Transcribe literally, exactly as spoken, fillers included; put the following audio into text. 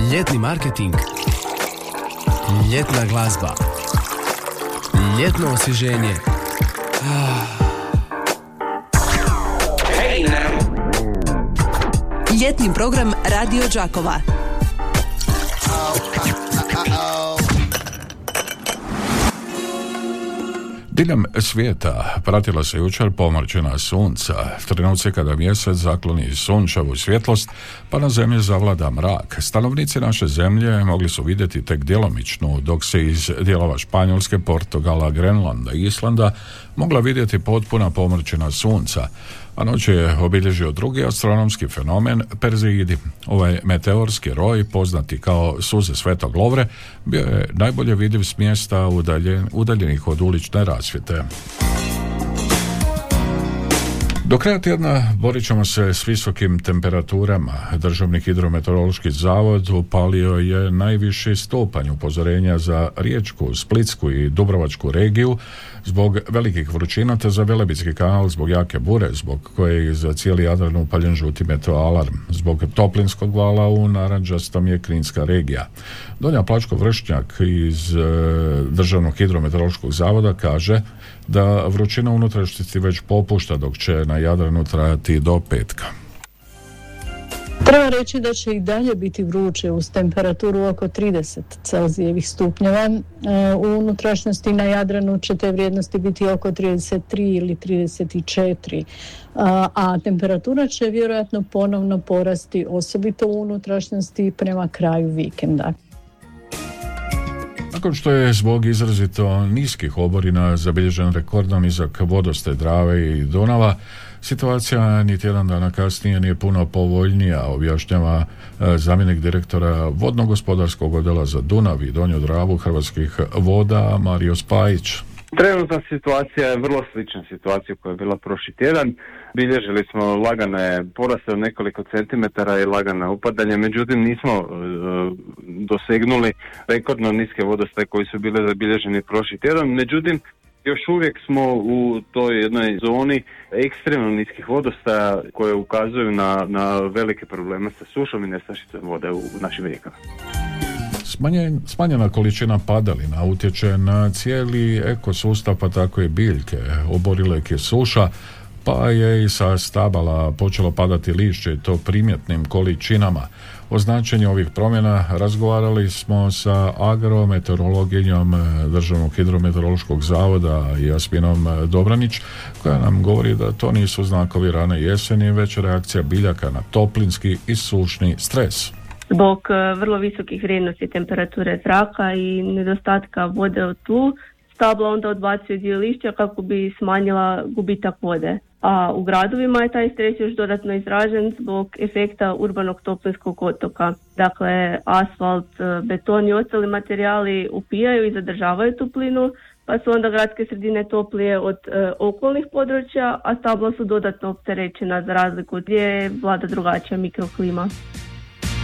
Ljetni marketing, ljetna glazba, ljetno osvježenje. Hey now. Ljetni program Radio Đakova. Diljem svijeta pratila se jučer pomračina sunca, trenuci kada mjesec zakloni sunčevu svjetlost, pa na zemlji zavlada mrak. Stanovnici naše zemlje mogli su vidjeti tek djelomičnu, dok se iz dijelova Španjolske, Portugala, Grenlanda i Islanda mogla vidjeti potpuna pomračina sunca, a noć je obilježio drugi astronomski fenomen, Perzeidi. Ovaj meteorski roj, poznati kao suze Svetog Lovre, bio je najbolje vidljiv s mjesta udaljen, udaljenih od ulične rasvjete. Do kraja tjedna borit ćemo se s visokim temperaturama. Državni hidrometeorološki zavod upalio je najviši stupanj upozorenja za Riječku, Splitsku i Dubrovačku regiju zbog velikih vrućina, te za Velebitski kanal zbog jake bure, zbog koje je za cijeli Jadran upaljen žuti meteoalarm. Zbog toplinskog vala u narandžastom je Kninska regija. Donja Plačko-Vršnjak iz e, Državnog hidrometeorološkog zavoda kaže da vrućina unutrašnjosti već popušta, dok će na Jadranu trajati do petka. Treba reći da će i dalje biti vruće uz temperaturu oko trideset Celzijevih stupnjeva. U unutrašnjosti na Jadranu će te vrijednosti biti oko trideset tri ili trideset četiri, a temperatura će vjerojatno ponovno porasti, osobito u unutrašnjosti prema kraju vikenda. Nakon što je zbog izrazito niskih oborina zabilježen rekordno nizak vodostaj Drave i Dunava, situacija ni tjedan dana kasnije nije puno povoljnija, objašnjava zamjenik direktora vodno-gospodarskog odjela za Dunav i Donju Dravu Hrvatskih voda Mario Spajić. Trenutna situacija je vrlo slična situaciji koja je bila prošli tjedan. Bilježili smo lagane poraste od nekoliko centimetara i lagane upadanje, međutim nismo e, dosegnuli rekordno niske vodostaje koji su bile zabilježeni prošli tjedan. Međutim, još uvijek smo u toj jednoj zoni ekstremno niskih vodostaja koje ukazuju na, na velike probleme sa sušom i nestašicom vode u, u našim rijekama. Smanjen, smanjena količina padalina utječe na cijeli ekosustav, pa tako i biljke. Oborilek je suša, pa je i sa stabala počelo padati lišće i to primjetnim količinama. O značenju ovih promjena razgovarali smo sa agrometeorologinjom Državnog hidrometeorološkog zavoda Jasminom Dobranić, koja nam govori da to nisu znakovi rane jeseni, već reakcija biljaka na toplinski i sušni stres. Zbog vrlo visokih vrijednosti temperature zraka i nedostatka vode u tlu, stabla onda odbacuje dio lišća kako bi smanjila gubitak vode. A u gradovima je taj stres još dodatno izražen zbog efekta urbanog toplinskog otoka. Dakle, asfalt, beton i ostali materijali upijaju i zadržavaju toplinu, pa su onda gradske sredine toplije od e, okolnih područja, a stabla su dodatno opterećena za razliku gdje vlada drugačija mikroklima.